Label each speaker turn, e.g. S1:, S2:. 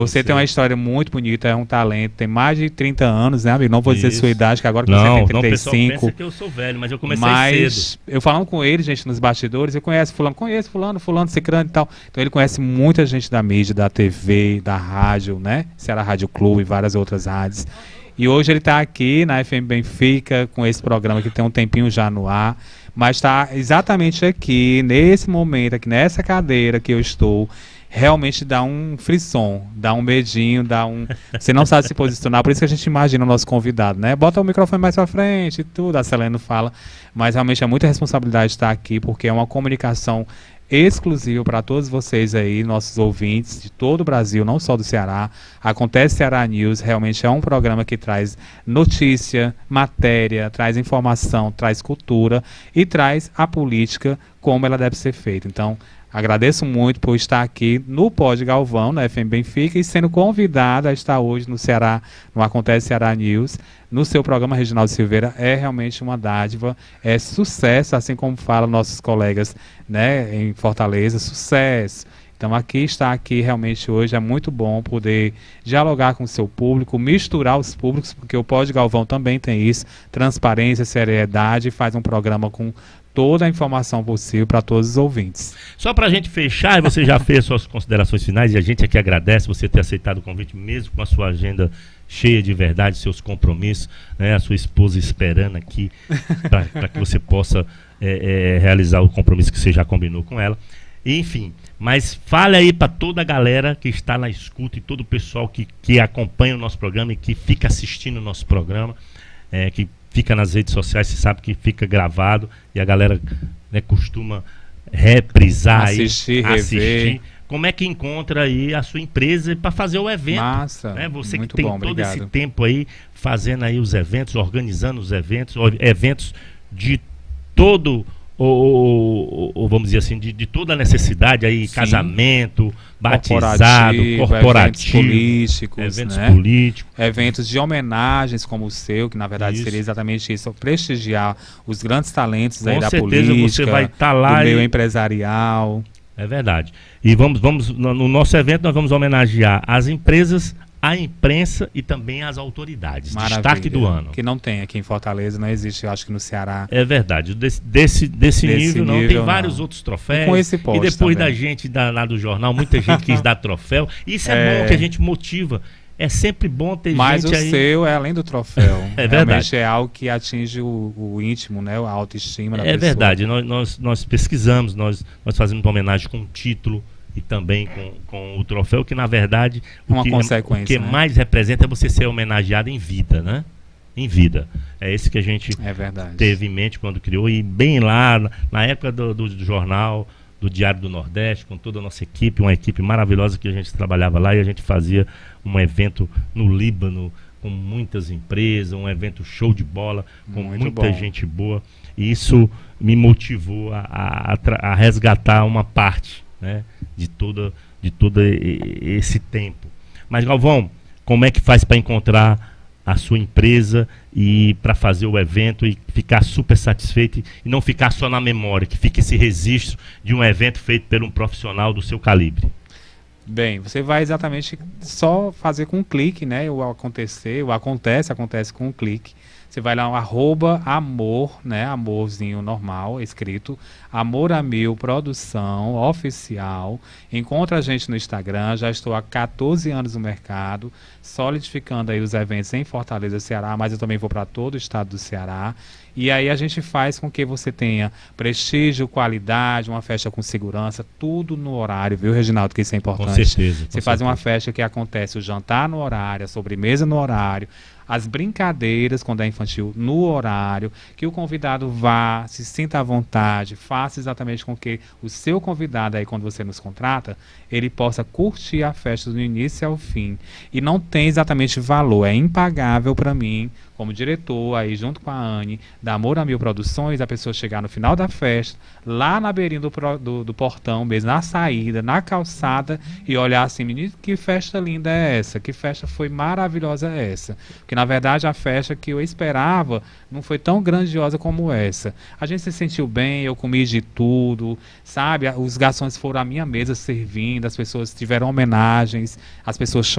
S1: Você tem uma história muito bonita, é um talento, tem mais de 30 anos, né, amigo? Não vou dizer sua idade, que agora que você tem 35.
S2: Não, o pessoal pensa que eu sou velho, mas eu comecei cedo.
S1: Eu falando com ele, gente, nos bastidores, eu conheço fulano, cicrano e tal. Então ele conhece muita gente da mídia, da TV, da rádio, né? Ceará Rádio Clube e várias outras rádios. E hoje ele está aqui na FM Benfica, com esse programa que tem um tempinho já no ar, mas está exatamente aqui, nesse momento, aqui nessa cadeira que eu estou. Realmente dá um frisson, dá um medinho, você não sabe se posicionar, por isso que a gente imagina o nosso convidado, né? Bota o microfone mais pra frente e tudo, a Selene fala, mas realmente é muita responsabilidade estar aqui, porque é uma comunicação exclusiva para todos vocês aí, nossos ouvintes de todo o Brasil, não só do Ceará. Acontece Ceará News, realmente é um programa que traz notícia, matéria, traz informação, traz cultura e traz a política como ela deve ser feita. Então, agradeço muito por estar aqui no Pod Galvão, na FM Benfica, e sendo convidada a estar hoje no Ceará, no Acontece Ceará News, no seu programa Reginaldo Silveira. É realmente uma dádiva, é sucesso, assim como falam nossos colegas, né, em Fortaleza, sucesso. Então estar aqui realmente hoje é muito bom poder dialogar com o seu público, misturar os públicos, porque o Pod Galvão também tem isso, transparência, seriedade, faz um programa com toda a informação possível para todos os ouvintes.
S2: Só para a gente fechar, e você já fez suas considerações finais, e a gente aqui agradece você ter aceitado o convite, mesmo com a sua agenda cheia de verdade, seus compromissos, né, a sua esposa esperando aqui, para que você possa realizar o compromisso que você já combinou com ela. Enfim, mas fale aí para toda a galera que está na escuta e todo o pessoal que acompanha o nosso programa e que fica assistindo o nosso programa, que fica nas redes sociais, você sabe que fica gravado e a galera, né, costuma reprisar, assistir. Como é que encontra aí a sua empresa para fazer o evento?
S1: Massa,
S2: né? Você
S1: muito
S2: que tem
S1: bom,
S2: todo
S1: obrigado.
S2: esse tempo aí fazendo aí os eventos, organizando os eventos, eventos de todo vamos dizer assim, de toda a necessidade aí, sim, casamento, batizado, corporativo,
S1: eventos
S2: políticos, políticos,
S1: eventos de homenagens como o seu, que na verdade seria exatamente isso, prestigiar os grandes talentos aí da política,
S2: você vai estar lá
S1: do meio empresarial.
S2: É verdade. E vamos no nosso evento nós vamos homenagear as empresas, a imprensa e também as autoridades.
S1: Maravilha.
S2: Destaque do ano.
S1: Que não tem aqui em Fortaleza, não existe, eu acho que no Ceará.
S2: É verdade. Desse nível não. Tem vários outros troféus.
S1: E com esse poste
S2: e depois
S1: também.
S2: Da gente lá do jornal, muita gente quis dar troféu. Isso é bom, que a gente motiva. É sempre bom ter
S1: mas
S2: gente aí. Mas
S1: o seu é além do troféu.
S2: É verdade.
S1: Realmente é algo que atinge o íntimo, né? A autoestima da pessoa.
S2: É verdade. Nós pesquisamos, nós fazemos uma homenagem com um título e também com o troféu, que na verdade
S1: uma consequência,
S2: o que mais representa é você ser homenageado em vida, né? Em vida. É esse que a gente teve em mente quando criou, e bem lá, na época do jornal, do Diário do Nordeste, com toda a nossa equipe, uma equipe maravilhosa que a gente trabalhava lá, e a gente fazia um evento no Líbano, com muitas empresas, um evento show de bola, com muita gente boa, e isso me motivou a resgatar uma parte, né, de todo esse tempo. Mas Galvão, como é que faz para encontrar a sua empresa e para fazer o evento e ficar super satisfeito e não ficar só na memória, que fique esse registro de um evento feito por um profissional do seu calibre?
S1: Bem, você vai exatamente só fazer com um clique, né? Acontece com um clique. Você vai lá no @amor, né? Amorzinho normal, escrito. Amor a Mil Produção Oficial. Encontra a gente no Instagram. Já estou há 14 anos no mercado, solidificando aí os eventos em Fortaleza, Ceará, mas eu também vou para todo o estado do Ceará. E aí a gente faz com que você tenha prestígio, qualidade, uma festa com segurança, tudo no horário, viu, Reginaldo, que isso é importante.
S2: Com certeza.
S1: Você faz uma festa que acontece o jantar no horário, a sobremesa no horário, as brincadeiras, quando é infantil, no horário, que o convidado vá, se sinta à vontade, faça exatamente com que o seu convidado aí, quando você nos contrata, ele possa curtir a festa do início ao fim. E não tem exatamente valor, é impagável para mim, como diretor, aí junto com a Anne, da Amor a Mil Produções, a pessoa chegar no final da festa, lá na beirinha do portão mesmo, na saída, na calçada, e olhar assim, menino, que festa linda é essa? Que festa foi maravilhosa é essa? Porque na verdade a festa que eu esperava não foi tão grandiosa como essa. A gente se sentiu bem, eu comi de tudo, sabe? Os garçons foram à minha mesa servindo, as pessoas tiveram homenagens, as pessoas